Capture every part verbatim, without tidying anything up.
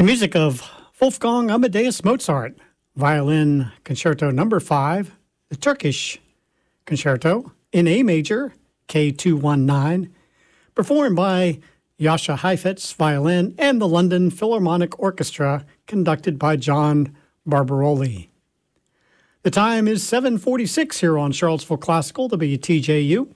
The music of Wolfgang Amadeus Mozart, Violin Concerto Number five, the Turkish Concerto in A major, K two nineteen, performed by Jascha Heifetz, violin, and the London Philharmonic Orchestra, conducted by John Barbaroli. The time is seven forty-six here on Charlottesville Classical, W T J U.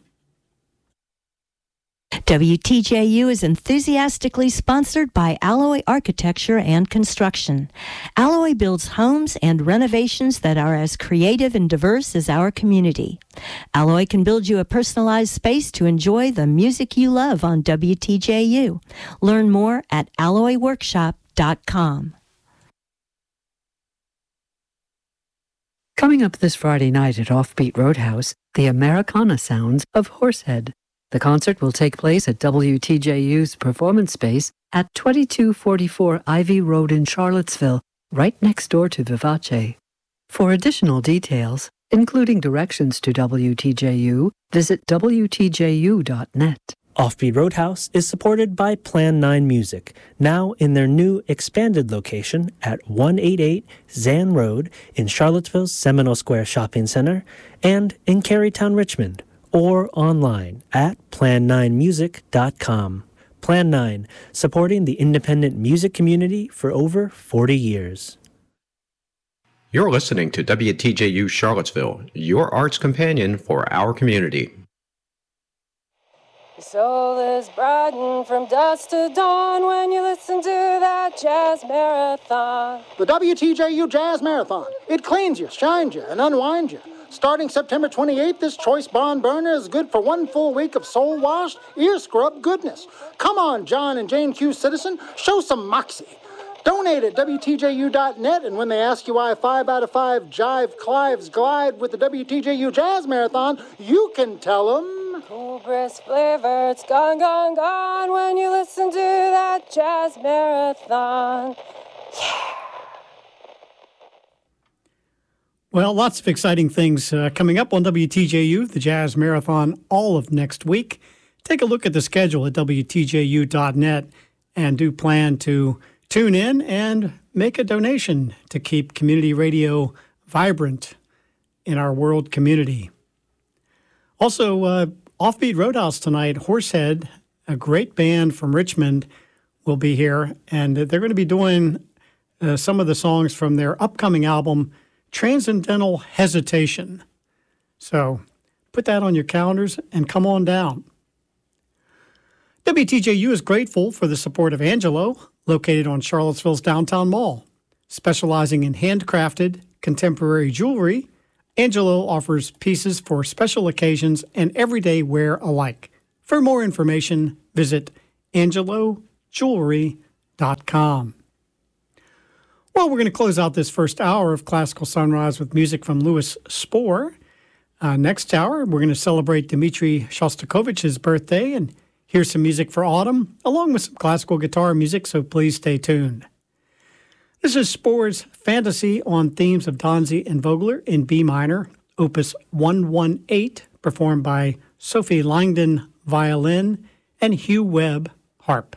W T J U is enthusiastically sponsored by Alloy Architecture and Construction. Alloy builds homes and renovations that are as creative and diverse as our community. Alloy can build you a personalized space to enjoy the music you love on W T J U. Learn more at alloy workshop dot com. Coming up this Friday night at Offbeat Roadhouse, the Americana sounds of Horsehead. The concert will take place at W T J U's performance space at twenty-two forty-four Ivy Road in Charlottesville, right next door to Vivace. For additional details, including directions to W T J U, visit W T J U dot net. Offbeat Roadhouse is supported by Plan nine Music, now in their new expanded location at one eighty-eight Zan Road in Charlottesville's Seminole Square Shopping Center and in Carytown, Richmond, or online at plan nine music dot com. Plan nine, supporting the independent music community for over forty years. You're listening to W T J U Charlottesville, your arts companion for our community. Your soul is brightened from dusk to dawn when you listen to that jazz marathon. The W T J U Jazz Marathon. It cleans you, shines you, and unwinds you. Starting September twenty-eighth, this choice barn burner is good for one full week of soul-washed, ear-scrub goodness. Come on, John and Jane Q. Citizen, show some moxie. Donate at W T J U dot net, and when they ask you why five out of five Jive Clives glide with the W T J U Jazz Marathon, you can tell them... Cool brisk flavor, it's gone, gone, gone when you listen to that jazz marathon. Yeah! Well, lots of exciting things uh, coming up on W T J U, the Jazz Marathon, all of next week. Take a look at the schedule at W T J U dot net and do plan to tune in and make a donation to keep community radio vibrant in our world community. Also, uh, Offbeat Roadhouse tonight, Horsehead, a great band from Richmond, will be here, and they're going to be doing uh, some of the songs from their upcoming album, Transcendental Hesitation. So put that on your calendars and come on down. W T J U is grateful for the support of Angelo, located on Charlottesville's downtown mall. Specializing in handcrafted contemporary jewelry, Angelo offers pieces for special occasions and everyday wear alike. For more information, visit angelo jewelry dot com. Well, we're going to close out this first hour of Classical Sunrise with music from Louis Spohr. Uh, next hour, we're going to celebrate Dmitri Shostakovich's birthday and hear some music for autumn, along with some classical guitar music, so please stay tuned. This is Spohr's Fantasy on Themes of Danzy and Vogler in B minor, opus one eighteen, performed by Sophie Langdon, violin, and Hugh Webb, harp.